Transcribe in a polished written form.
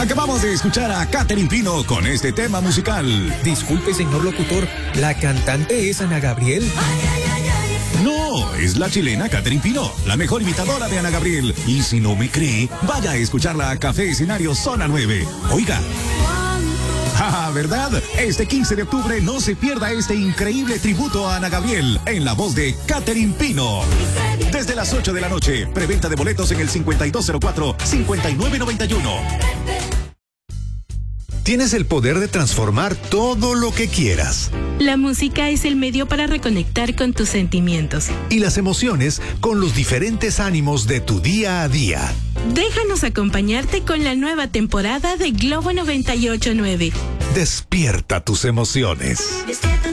Acabamos de escuchar a Catherine Pino con este tema musical. Disculpe, señor locutor, ¿la cantante es Ana Gabriel? No, es la chilena Catherine Pino, la mejor imitadora de Ana Gabriel. Y si no me cree, vaya a escucharla a Café Escenario Zona 9. Oiga. Ah, ¿verdad? Este 15 de octubre no se pierda este increíble tributo a Ana Gabriel en la voz de Catherine Pino. Desde las 8 de la noche, preventa de boletos en el 5204-5991. Tienes el poder de transformar todo lo que quieras. La música es el medio para reconectar con tus sentimientos. Y las emociones con los diferentes ánimos de tu día a día. Déjanos acompañarte con la nueva temporada de Globo 98.9. Despierta tus emociones.